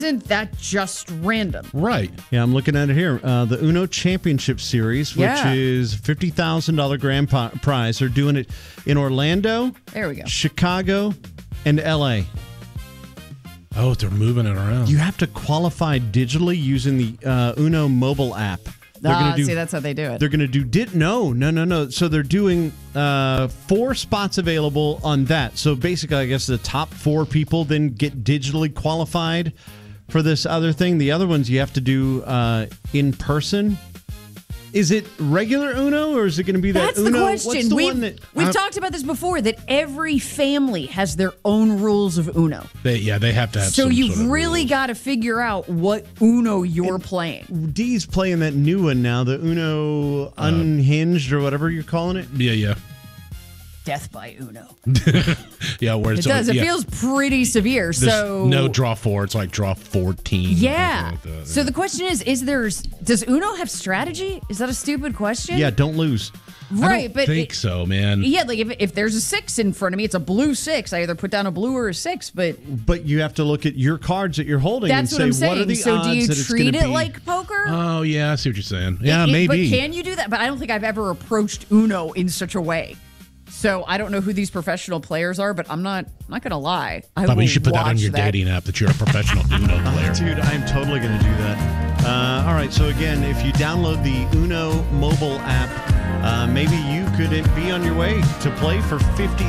Isn't that just random? Right. Yeah, I'm looking at it here. The Uno Championship Series, which is $50,000 grand prize. They're doing it in Orlando, There we go. Chicago, and L.A. Oh, they're moving it around. You have to qualify digitally using the Uno mobile app. See, that's how they do it. They're going to do no. So they're doing 4 spots available on that. So basically, I guess the top 4 people then get digitally qualified for this other thing. The other ones you have to do in person. Is it regular Uno or is it going to be that That's Uno? the question. What's the one that We've talked about this before, that every family has their own rules of Uno. They have to have So some you've sort of really rules. got to figure out what Uno you're playing. D's playing that new one now, the Uno Unhinged or whatever you're calling it. Yeah. Death by Uno. Yeah, where It it's does. It feels pretty severe. There's So no draw 4. It's like draw 14. Yeah. Like that. So the question is does Uno have strategy? Is that a stupid question? Yeah, don't lose. Right, I but think so, man. Yeah, like if there's a 6 in front of me, it's a blue 6. I either put down a blue or a 6, but you have to look at your cards that you're holding that's and what I'm say, what are saying. the So odds do you that it's treat gonna it be? like poker? Oh, yeah, I see what you're saying. Yeah, But maybe. can you do that? But I don't think I've ever approached Uno in such a way. So I don't know who these professional players are, but I'm not going to lie. Probably you should put that on your dating app that you're a professional Uno player. Dude, I'm totally going to do that. All right, so again, if you download the Uno mobile app, maybe you could be on your way to play for $50,000.